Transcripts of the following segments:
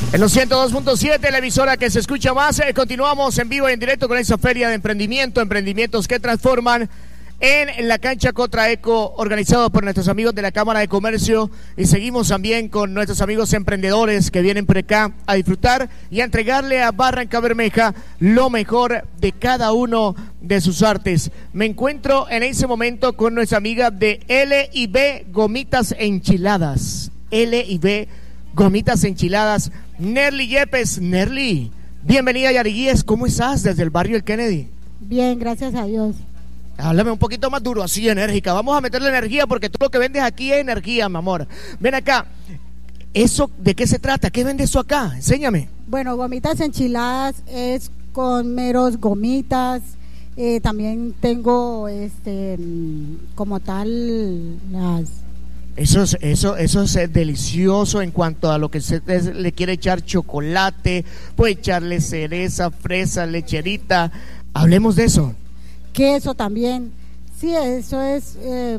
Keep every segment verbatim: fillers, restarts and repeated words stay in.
En los ciento dos punto siete, la emisora que se escucha más, eh, continuamos en vivo y en directo con esa feria de emprendimiento, emprendimientos que transforman en la cancha Contraeco, organizado por nuestros amigos de la Cámara de Comercio, y seguimos también con nuestros amigos emprendedores que vienen por acá a disfrutar y a entregarle a Barrancabermeja lo mejor de cada uno de sus artes. Me encuentro en ese momento con nuestra amiga de L y B Gomitas Enchiladas, L y B Gomitas Enchiladas, Nerly Yepes. Nerly, bienvenida a Yariguíes, ¿cómo estás desde el barrio El Kennedy? Bien, gracias a Dios. Háblame un poquito más duro, así enérgica. Vamos a meterle energía porque todo lo que vendes aquí es energía, mi amor. Ven acá. ¿Eso de qué se trata? ¿Qué vende eso acá? Enséñame. Bueno, Gomitas Enchiladas es con meros gomitas. Eh, también tengo este como tal las... Eso es, eso, eso es delicioso en cuanto a lo que se es, le quiere echar chocolate, puede echarle cereza, fresa, lecherita. Hablemos de eso. Queso también. Sí, eso es... Eh...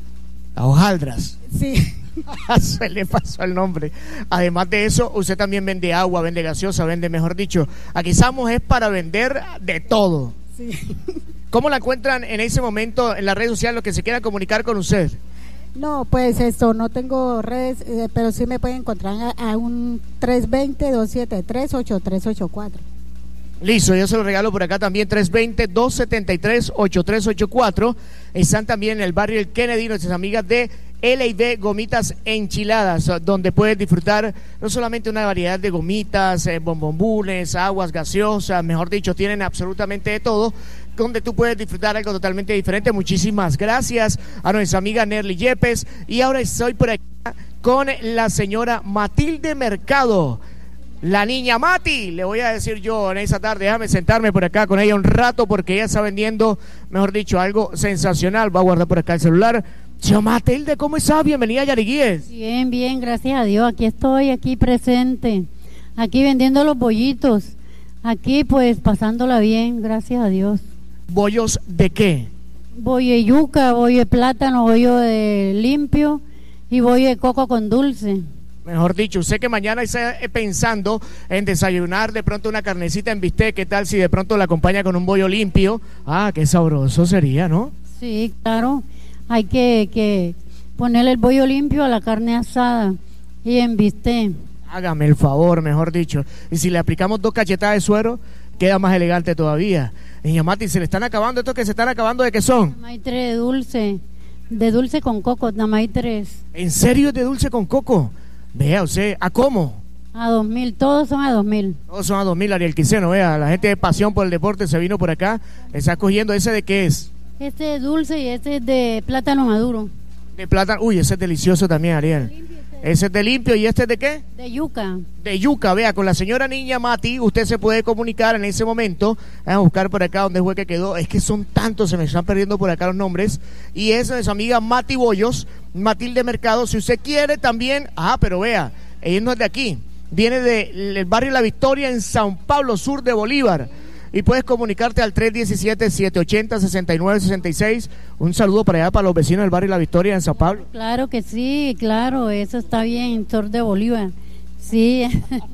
A hojaldras. Sí. Se le pasó el nombre. Además de eso, usted también vende agua, vende gaseosa, vende, mejor dicho. Aquí estamos es para vender de todo. Sí. ¿Cómo la encuentran en ese momento en las redes sociales los que se quieran comunicar con usted? No, pues esto, no tengo redes, eh, pero sí me pueden encontrar a, a un tres dos cero, dos siete tres, ocho tres ocho cuatro. Listo, yo se lo regalo por acá también, tres dos cero, dos siete tres, ocho tres ocho cuatro. Están también en el barrio El Kennedy, nuestras amigas de L y B Gomitas Enchiladas, donde puedes disfrutar no solamente una variedad de gomitas, eh, bombombunes, aguas gaseosas, mejor dicho, tienen absolutamente de todo, donde tú puedes disfrutar algo totalmente diferente. Muchísimas gracias a nuestra amiga Nerly Yepes. Y ahora estoy por acá con la señora Matilde Mercado. La niña Mati, le voy a decir yo en esa tarde, déjame sentarme por acá con ella un rato porque ella está vendiendo, mejor dicho, algo sensacional. Va a guardar por acá el celular. Señora Matilde, ¿cómo está? Bienvenida a Yariguíes. Bien, bien, gracias a Dios. Aquí estoy, aquí presente, aquí vendiendo los bollitos, aquí pues pasándola bien, gracias a Dios. ¿Bollos de qué? Bollo de yuca, bollo de plátano, bollo de limpio y bollo de coco con dulce. Mejor dicho, usted que mañana está pensando en desayunar de pronto una carnecita en bistec, ¿qué tal si de pronto la acompaña con un bollo limpio? Ah, qué sabroso sería, ¿no? Sí, claro, hay que, que ponerle el bollo limpio a la carne asada y en bistec. Hágame el favor, mejor dicho. Y si le aplicamos dos cachetadas de suero, queda más elegante todavía. Niña Mati, ¿se le están acabando estos que se están acabando? ¿De qué son? Nada más hay tres de dulce, de dulce con coco, nada más hay tres. ¿En serio es de dulce con coco? Vea usted, ¿a cómo? A dos mil, todos son a dos mil. Todos son a dos mil, Ariel Quiseno, vea, la gente de pasión por el deporte se vino por acá, está cogiendo. ¿Ese de qué es? Este es dulce y este es de plátano maduro. De plátano, uy, ese es delicioso también, Ariel. Ese es de limpio, ¿y este es de qué? De yuca. De yuca, vea, con la señora niña Mati, usted se puede comunicar en ese momento, a buscar por acá donde fue que quedó, es que son tantos, se me están perdiendo por acá los nombres, y esa es su amiga Mati Bollos, Matilde Mercado. Si usted quiere también, ah, pero vea, ella no es de aquí, viene del barrio La Victoria en San Pablo, sur de Bolívar, y puedes comunicarte al tres uno siete, siete ocho cero, seis nueve seis seis. Un saludo para allá, para los vecinos del barrio La Victoria en San Pablo. Claro que sí, claro, eso está bien, sur de Bolívar. Sí.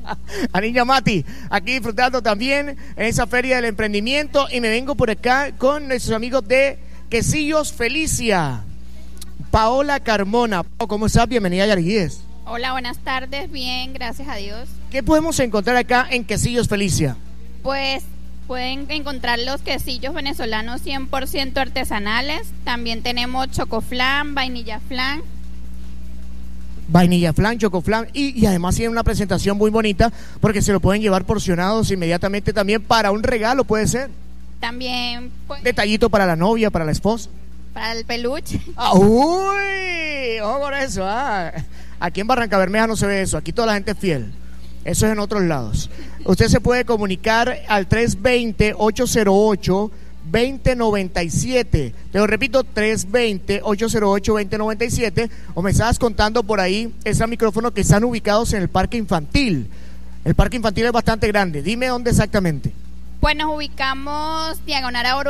A niña Mati, aquí disfrutando también en esa feria del emprendimiento, y me vengo por acá con nuestros amigos de Quesillos Felicia. Paola Carmona, ¿cómo estás? Bienvenida a Yariguíes. Hola, buenas tardes, bien, gracias a Dios. ¿Qué podemos encontrar acá en Quesillos Felicia? Pues pueden encontrar los quesillos venezolanos cien por ciento artesanales. También tenemos chocoflan, vainilla flan. Vainilla flan, chocoflan, y, y además tiene una presentación muy bonita porque se lo pueden llevar porcionados inmediatamente también para un regalo, puede ser. También pues, detallito para la novia, para la esposa. Para el peluche. Ah, uy, ojo con eso. Ah. Aquí en Barrancabermeja no se ve eso, aquí toda la gente es fiel. Eso es en otros lados. Usted se puede comunicar al tres dos cero, ocho cero ocho, dos cero nueve siete. Te lo repito, tres dos cero, ocho cero ocho, dos cero nueve siete. O me estabas contando por ahí esos micrófonos que están ubicados en el parque infantil. El parque infantil es bastante grande. Dime dónde exactamente. Pues nos ubicamos diagonal a Oro